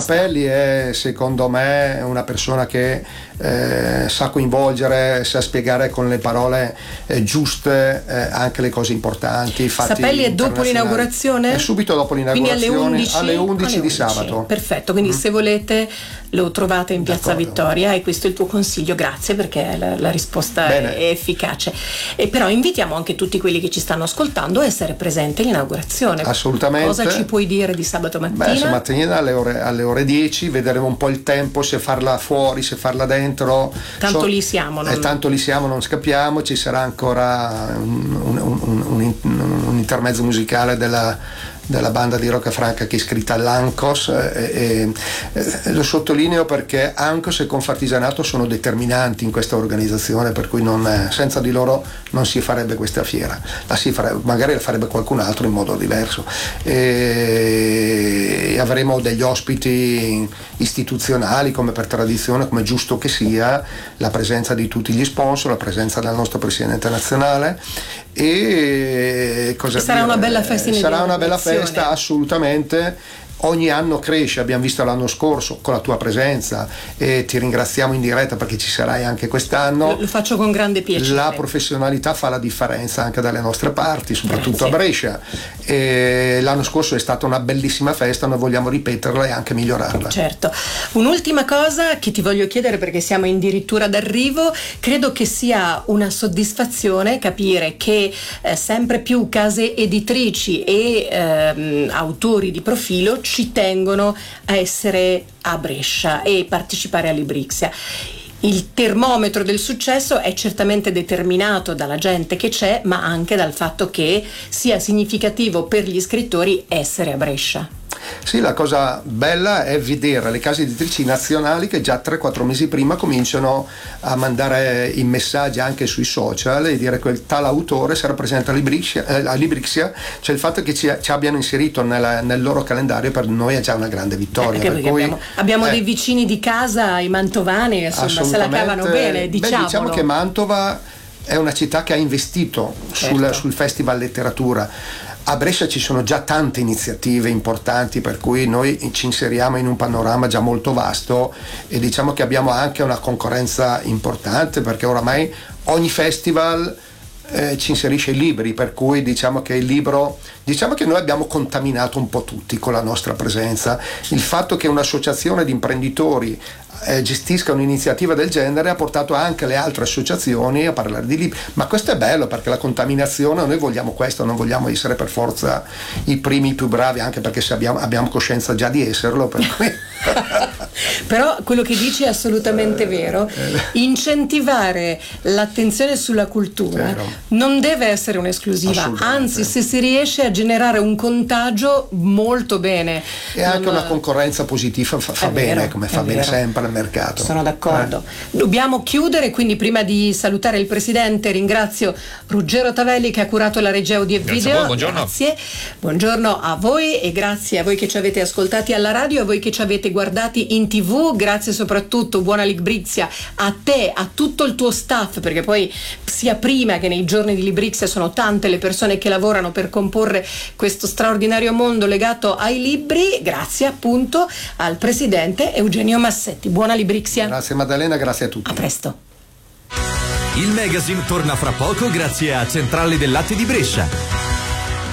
Sapelli è, secondo me, una persona che sa coinvolgere, sa spiegare con le parole giuste anche le cose importanti. Sapelli è dopo l'inaugurazione? È subito dopo l'inaugurazione, alle 11 di sabato. Perfetto, quindi se volete lo trovate in Piazza Vittoria, e questo è il tuo consiglio. Grazie, perché la risposta è efficace. E però invitiamo anche tutti quelli che ci stanno ascoltando a essere presenti all'inaugurazione. Assolutamente. Cosa ci puoi dire di sabato mattina? Stamattina alle ore 10 vedremo un po' il tempo, se farla fuori, se farla dentro. Tanto lì siamo, non scappiamo. Ci sarà ancora un intermezzo musicale della banda di Rocca Franca che è iscritta all'Ancos, e lo sottolineo perché Ancos e Confartigianato sono determinanti in questa organizzazione, per cui senza di loro non si farebbe questa fiera. Magari la farebbe qualcun altro in modo diverso, e avremo degli ospiti istituzionali come per tradizione, come giusto che sia, la presenza di tutti gli sponsor, la presenza del nostro presidente nazionale, e sarà una bella festa. Sarà una bella festa, assolutamente. Ogni anno cresce, abbiamo visto l'anno scorso con la tua presenza, e ti ringraziamo in diretta perché ci sarai anche quest'anno. Lo faccio con grande piacere. La professionalità fa la differenza anche dalle nostre parti, soprattutto a Brescia, e l'anno scorso è stata una bellissima festa, noi vogliamo ripeterla e anche migliorarla. Certo. Un'ultima cosa che ti voglio chiedere, perché siamo addirittura d'arrivo: credo che sia una soddisfazione capire che sempre più case editrici e autori di profilo ci tengono a essere a Brescia e partecipare a Librixia. Il termometro del successo è certamente determinato dalla gente che c'è, ma anche dal fatto che sia significativo per gli scrittori essere a Brescia. Sì, la cosa bella è vedere le case editrici nazionali che già 3-4 mesi prima cominciano a mandare i messaggi anche sui social e dire che il tal autore sarà presente a Librixia, cioè il fatto che ci abbiano inserito nel loro calendario per noi è già una grande vittoria. Abbiamo dei vicini di casa, i mantovani, insomma, se la cavano bene, diciamo che Mantova è una città che ha investito sul Festival Letteratura. A Brescia ci sono già tante iniziative importanti, per cui noi ci inseriamo in un panorama già molto vasto, e diciamo che abbiamo anche una concorrenza importante, perché oramai ogni festival ci inserisce i libri, per cui diciamo che noi abbiamo contaminato un po' tutti con la nostra presenza. Il fatto che un'associazione di imprenditori gestisca un'iniziativa del genere ha portato anche le altre associazioni a parlare di libri, ma questo è bello, perché la contaminazione, noi vogliamo questo, non vogliamo essere per forza i primi, i più bravi, anche perché se abbiamo coscienza già di esserlo, per cui però quello che dici è assolutamente vero. Incentivare l'attenzione sulla cultura non deve essere un'esclusiva, anzi, se si riesce a generare un contagio, molto bene. E anche una concorrenza positiva fa bene, come fa bene sempre al mercato. Sono d'accordo. Dobbiamo chiudere, quindi prima di salutare il presidente ringrazio Ruggero Tavelli che ha curato la regia audio e video. Buongiorno. Grazie. Buongiorno a voi, e grazie a voi che ci avete ascoltati alla radio, a voi che ci avete guardati in TV, grazie soprattutto, buona Librixia a te, a tutto il tuo staff, perché poi sia prima che nei giorni di Librixia sono tante le persone che lavorano per comporre questo straordinario mondo legato ai libri. Grazie appunto al presidente Eugenio Massetti. Buona Librixia. Grazie Maddalena, grazie a tutti. A presto. Il magazine torna fra poco grazie a Centrale del Latte di Brescia.